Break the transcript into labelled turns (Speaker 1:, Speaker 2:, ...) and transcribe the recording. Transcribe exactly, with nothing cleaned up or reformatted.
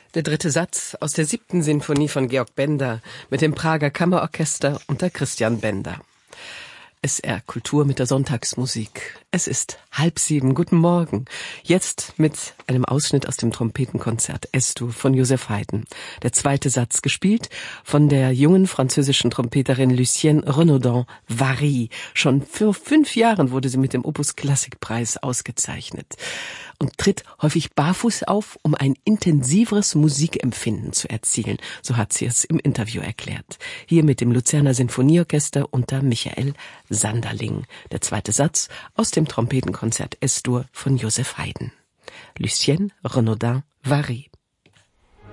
Speaker 1: Der dritte Satz aus der siebten Sinfonie von Georg Benda mit dem Prager Kammerorchester unter Christian Benda. S R Kultur mit der Sonntagsmusik. Es ist halb sieben. Guten Morgen. Jetzt mit einem Ausschnitt aus dem Trompetenkonzert Es-Dur von Joseph Haydn. Der zweite Satz gespielt von der jungen französischen Trompeterin Lucienne Renaudin Vary. Schon vor fünf Jahren wurde sie mit dem Opus Klassikpreis ausgezeichnet und tritt häufig barfuß auf, um ein intensiveres Musikempfinden zu erzielen. So hat sie es im Interview erklärt. Hier mit dem Luzerner Sinfonieorchester unter Michael Sanderling. Der zweite Satz aus dem Trompetenkonzert Es-Dur von Joseph Haydn. Lucienne Renaudin Vary.